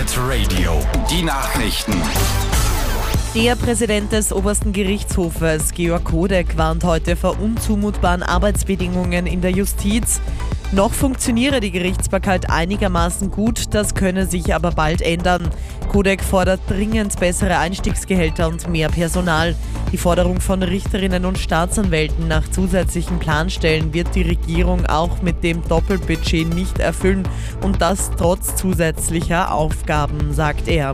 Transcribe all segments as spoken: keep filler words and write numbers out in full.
Pirate Radio, die Nachrichten. Der Präsident des obersten Gerichtshofes, Georg Kodek, warnt heute vor unzumutbaren Arbeitsbedingungen in der Justiz. Noch funktioniere die Gerichtsbarkeit einigermaßen gut, das könne sich aber bald ändern. Kodek fordert dringend bessere Einstiegsgehälter und mehr Personal. Die Forderung von Richterinnen und Staatsanwälten nach zusätzlichen Planstellen wird die Regierung auch mit dem Doppelbudget nicht erfüllen und das trotz zusätzlicher Aufgaben, sagt er.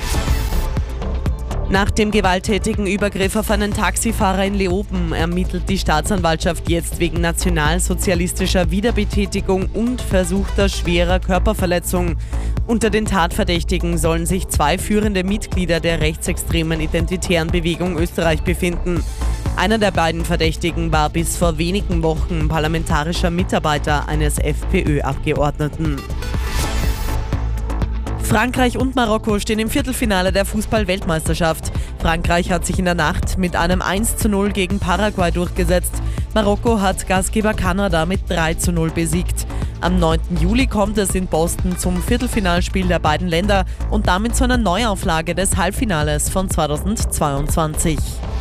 Nach dem gewalttätigen Übergriff auf einen Taxifahrer in Leoben ermittelt die Staatsanwaltschaft jetzt wegen nationalsozialistischer Wiederbetätigung und versuchter schwerer Körperverletzung. Unter den Tatverdächtigen sollen sich zwei führende Mitglieder der rechtsextremen Identitären Bewegung Österreich befinden. Einer der beiden Verdächtigen war bis vor wenigen Wochen parlamentarischer Mitarbeiter eines FPÖ-Abgeordneten. Frankreich und Marokko stehen im Viertelfinale der Fußball-Weltmeisterschaft. Frankreich hat sich in der Nacht mit einem eins zu null gegen Paraguay durchgesetzt. Marokko hat Gastgeber Kanada mit drei zu null besiegt. Am neunten Juli kommt es in Boston zum Viertelfinalspiel der beiden Länder und damit zu einer Neuauflage des Halbfinales von zweitausendzweiundzwanzig.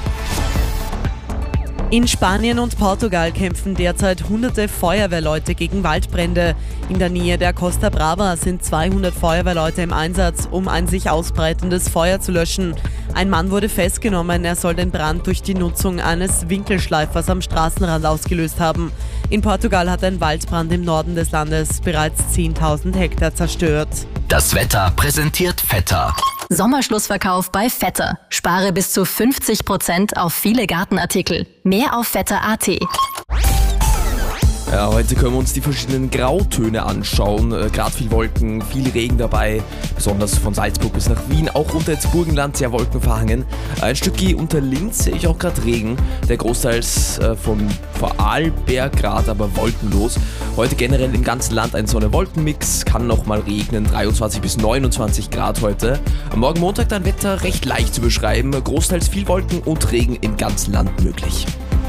In Spanien und Portugal kämpfen derzeit hunderte Feuerwehrleute gegen Waldbrände. In der Nähe der Costa Brava sind zweihundert Feuerwehrleute im Einsatz, um ein sich ausbreitendes Feuer zu löschen. Ein Mann wurde festgenommen, er soll den Brand durch die Nutzung eines Winkelschleifers am Straßenrand ausgelöst haben. In Portugal hat ein Waldbrand im Norden des Landes bereits zehntausend Hektar zerstört. Das Wetter präsentiert Vetter. Sommerschlussverkauf bei Vetter. Spare bis zu fünfzig Prozent auf viele Gartenartikel. Mehr auf vetter punkt at. Ja, heute können wir uns die verschiedenen Grautöne anschauen. Äh, Gerade viel Wolken, viel Regen dabei, besonders von Salzburg bis nach Wien, auch unter ins Burgenland sehr wolkenverhangen. Ein Stückchen unter Linz sehe ich auch gerade Regen, der großteils äh, von Vorarlberg gerade aber wolkenlos. Heute generell im ganzen Land ein Sonne-Wolken-Mix, kann noch mal regnen, dreiundzwanzig bis neunundzwanzig Grad heute. Am Morgen Montag dann Wetter recht leicht zu beschreiben, großteils viel Wolken und Regen im ganzen Land möglich.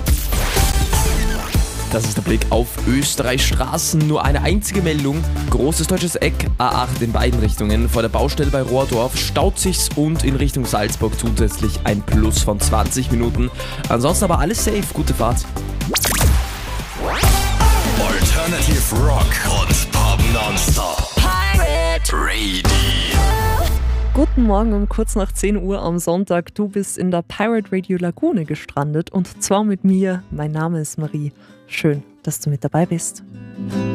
Das ist der Blick auf Österreichs Straßen. Nur eine einzige Meldung. Großes deutsches Eck, A acht in beiden Richtungen. Vor der Baustelle bei Rohrdorf staut sich's und in Richtung Salzburg zusätzlich ein Plus von zwanzig Minuten. Ansonsten aber alles safe. Gute Fahrt. Alternative Rock und Pop nonstop. Pirate Radio. Guten Morgen um kurz nach zehn Uhr am Sonntag. Du bist in der Pirate Radio Lagune gestrandet und zwar mit mir. Mein Name ist Marie. Schön, dass du mit dabei bist.